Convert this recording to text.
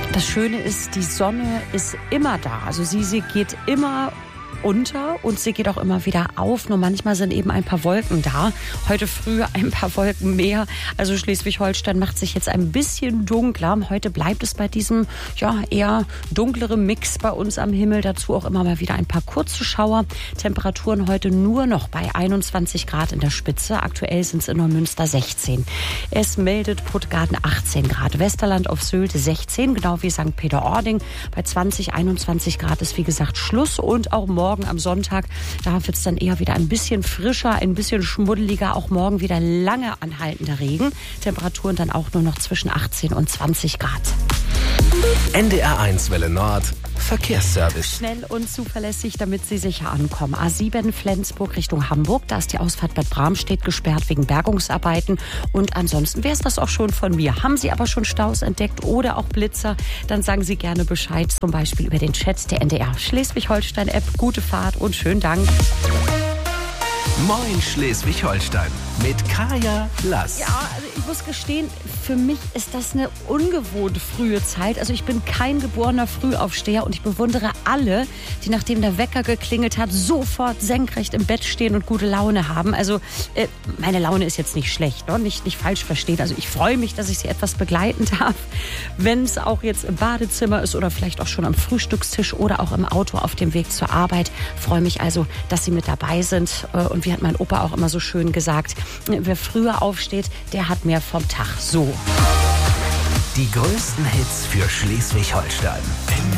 Das Schöne ist, die Sonne ist immer da. Also sie geht immer unter und sie geht auch immer wieder auf. Nur manchmal sind eben ein paar Wolken da. Heute früh ein paar Wolken mehr. Also Schleswig-Holstein macht sich jetzt ein bisschen dunkler. Heute bleibt es bei diesem eher dunkleren Mix bei uns am Himmel. Dazu auch immer mal wieder ein paar kurze Schauer. Temperaturen heute nur noch bei 21 Grad in der Spitze. Aktuell sind es in Neumünster 16. Es meldet Puttgarden 18 Grad. Westerland auf Sylt 16, genau wie St. Peter-Ording. Bei 20, 21 Grad ist wie gesagt Schluss. Und auch morgen am Sonntag, da wird es dann eher wieder ein bisschen frischer, ein bisschen schmuddeliger. Auch morgen wieder lange anhaltender Regen. Temperaturen dann auch nur noch zwischen 18 und 20 Grad. NDR1 Welle Nord. Verkehrsservice. Schnell und zuverlässig, damit Sie sicher ankommen. A7 Flensburg Richtung Hamburg. Da ist die Ausfahrt Bad Bramstedt gesperrt wegen Bergungsarbeiten. Und ansonsten wäre es das auch schon von mir. Haben Sie aber schon Staus entdeckt oder auch Blitzer, dann sagen Sie gerne Bescheid. Zum Beispiel über den Chat der NDR Schleswig-Holstein-App. Gute Fahrt und schönen Dank. Moin Schleswig-Holstein mit Kaya Lass. Ja, also ich muss gestehen, für mich ist das eine ungewohnt frühe Zeit. Also ich bin kein geborener Frühaufsteher und ich bewundere alle, die nachdem der Wecker geklingelt hat, sofort senkrecht im Bett stehen und gute Laune haben. Also meine Laune ist jetzt nicht schlecht, ne? Nicht falsch verstehen. Also ich freue mich, dass ich Sie etwas begleiten darf, wenn es auch jetzt im Badezimmer ist oder vielleicht auch schon am Frühstückstisch oder auch im Auto auf dem Weg zur Arbeit. Freue mich also, dass Sie mit dabei sind. Und wie hat mein Opa auch immer so schön gesagt, wer früher aufsteht, der hat mehr vom Tag. So. Die größten Hits für Schleswig-Holstein.